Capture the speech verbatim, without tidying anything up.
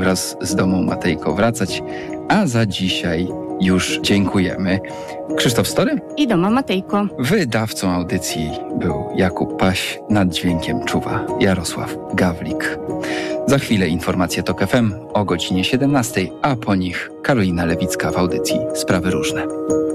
wraz z Domą Matejko wracać, a za dzisiaj już dziękujemy. Krzysztof Story i Doma Matejko. Wydawcą audycji był Jakub Paś, nad dźwiękiem czuwa Jarosław Gawlik. Za chwilę informacje TOK F M o godzinie siedemnastej, a po nich Karolina Lewicka w audycji Sprawy Różne.